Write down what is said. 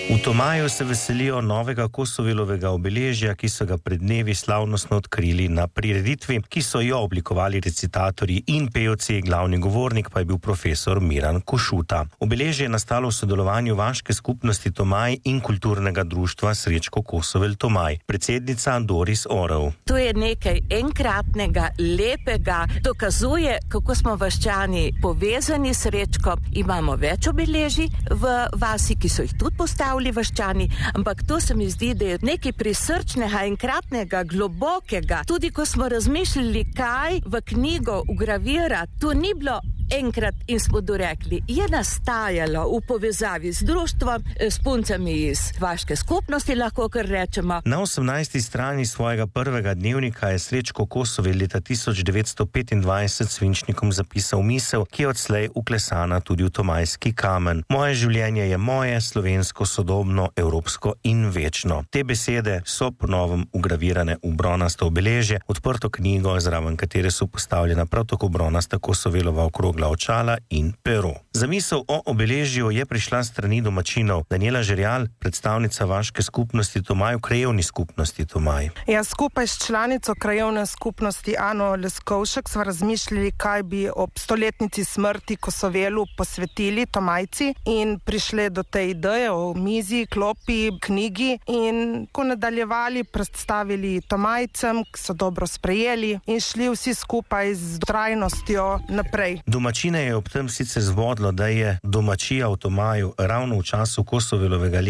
V Tomaju se veselijo novega Kosovelovega obeležja, ki so ga pred dnevi slavnostno odkrili na prireditvi, ki so jo oblikovali recitatorji in pevci, glavni govornik pa je bil profesor Miran Košuta. Obeležje je nastalo v sodelovanju Vaške skupnosti Tomaj in kulturnega društva Srečko Kosovel Tomaj. Predsednica Doris Orel. To je nekaj enkratnega, lepega, dokazuje, kako smo vaščani povezani s Srečkom. Imamo več obeležij v vasi, ki so jih tudi postavili vaščani, ampak to se mi zdi, da je nekaj prisrčnega, enkratnega, globokega. Tudi ko smo razmišljali, kaj v knjigo ugravirati, to ni bilo enkrat in smo dorekli. Je nastajalo v povezavi z društvom, s puncami iz Vaške skupnosti, lahko kar rečemo. Na 18. strani svojega prvega dnevnika je Srečko Kosovel leta 1925 svinčnikom zapisal misel, ki je odslej uklesana tudi v tomajski kamen. Moje življenje je moje, slovensko, sodobno, evropsko in večno. Te besede so ponovem ugravirane v bronasto obeležje, odprto knjigo, zraven katere so postavljena prav tako bronasta Kosovelova okrogla očala in pero. Zamisel o obeležju je prišla s strani domačinov. Daniela Žerjal, predstavnica Vaške skupnosti Tomaj v krajevni skupnosti Tomaj. Ja, skupaj s članico krajevne skupnosti Ano Leskovšek sva razmišljali, kaj bi ob 100-letnici smrti Kosovelu posvetili Tomajci in prišli do te ideje o mizi, klopi, knjigi in ko nadaljevali, predstavili Tomajcem, ki so dobro sprejeli in šli vsi skupaj z trajnostjo naprej. Domačine je ob tem sicer zvodlo, da je domačija v Tomaju ravno v času Kosovelovega